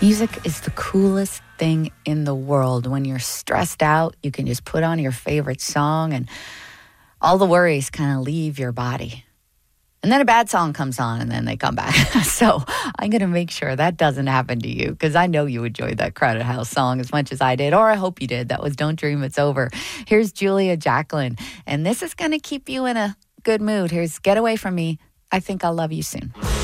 Music is the coolest thing in the world. When you're stressed out, you can just put on your favorite song and all the worries kind of leave your body. And then a bad song comes on and then they come back. So I'm going to make sure that doesn't happen to you because I know you enjoyed that Crowded House song as much as I did, or I hope you did. That was Don't Dream It's Over. Here's Julia Jacqueline, and this is going to keep you in a good mood. Here's Get Away From Me. I Think I'll Love You Soon.